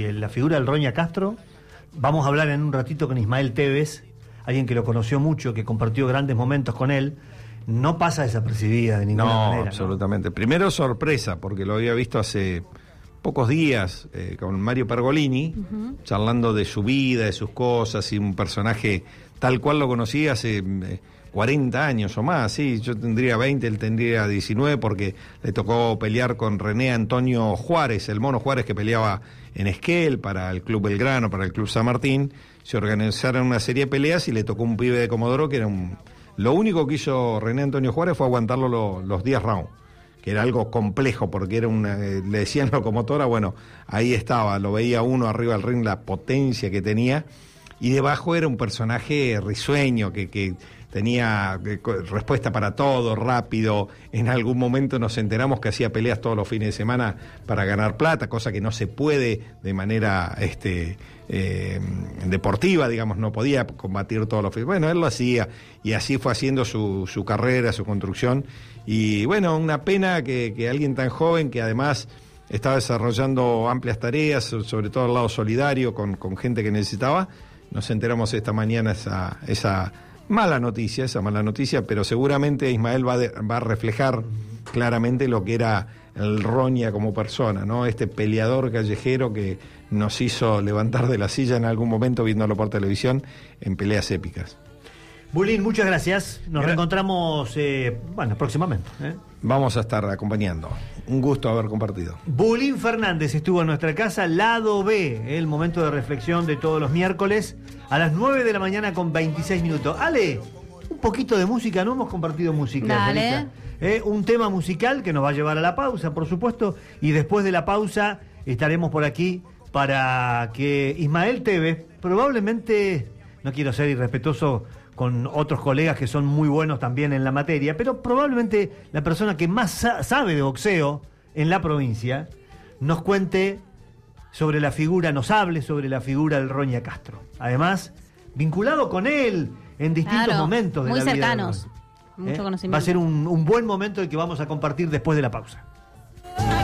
y la figura del Roña Castro, vamos a hablar en un ratito con Ismael Tevez, alguien que lo conoció mucho, que compartió grandes momentos con él, no pasa desapercibida de ninguna manera. Absolutamente. ¿No? Primero sorpresa, porque lo había visto hace pocos días con Mario Pergolini, charlando de su vida, de sus cosas, y un personaje tal cual lo conocí hace 40 años o más, sí, yo tendría 20, él tendría 19, porque le tocó pelear con René Antonio Juárez, el Mono Juárez, que peleaba en Esquel para el Club Belgrano, para el Club San Martín. Se organizaron una serie de peleas y le tocó un pibe de Comodoro que era lo único que hizo René Antonio Juárez fue aguantarlo los 10 rounds, que era algo complejo, porque era le decían locomotora. Bueno, ahí estaba, lo veía uno arriba del ring, la potencia que tenía, y debajo era un personaje risueño, que tenía respuesta para todo, rápido. En algún momento nos enteramos que hacía peleas todos los fines de semana para ganar plata, cosa que no se puede de manera deportiva, digamos, no podía combatir todos los fines. Bueno, él lo hacía, y así fue haciendo su carrera, su construcción. Y bueno, una pena que alguien tan joven, que además estaba desarrollando amplias tareas, sobre todo al lado solidario, con gente que necesitaba, nos enteramos esta mañana esa mala noticia, pero seguramente Ismael va a reflejar claramente lo que era el Roña como persona, ¿no? Este peleador callejero que nos hizo levantar de la silla en algún momento viéndolo por televisión en peleas épicas. Bulín, muchas gracias. Nos reencontramos próximamente. Vamos a estar acompañando. Un gusto haber compartido. Bulín Fernández estuvo en nuestra casa, lado B, el momento de reflexión de todos los miércoles, a las 9 de la mañana con 26 minutos. Ale, un poquito de música, no hemos compartido música. Dale. Un tema musical que nos va a llevar a la pausa, por supuesto, y después de la pausa estaremos por aquí para que Ismael Tevez, probablemente, no quiero ser irrespetuoso con otros colegas que son muy buenos también en la materia, pero probablemente la persona que más sabe de boxeo en la provincia, nos hable sobre la figura del Roña Castro. Además, vinculado con él en distintos momentos de la vida. Muy cercanos, mucho conocimiento. Va a ser un buen momento el que vamos a compartir después de la pausa.